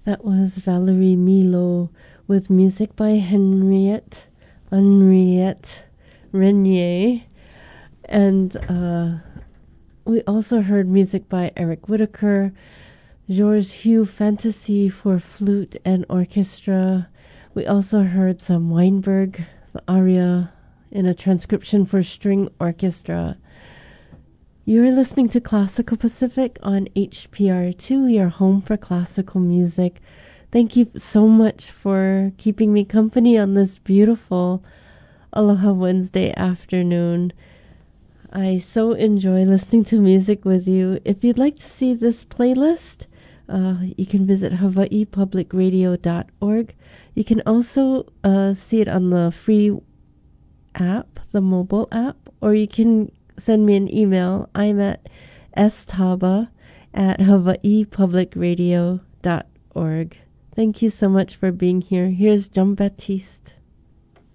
That was Valerie Milo with music by Henriette Renier. And we also heard music by Eric Whitacre, Georges Hugh Fantasy for flute and orchestra. We also heard some Weinberg, the aria in a transcription for string orchestra. You're listening to Classical Pacific on HPR2, your home for classical music. Thank you so much for keeping me company on this beautiful Aloha Wednesday afternoon. I so enjoy listening to music with you. If you'd like to see this playlist, you can visit hawaiipublicradio.org. You can also see it on the free app, the mobile app, or you can send me an email. I'm at staba@hawaiipublicradio.org. Thank you so much for being here. Here's Jean Baptiste.